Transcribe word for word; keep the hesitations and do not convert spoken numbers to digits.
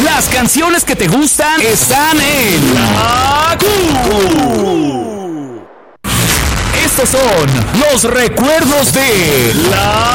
Las canciones que te gustan están en La Q. Estos son los recuerdos de La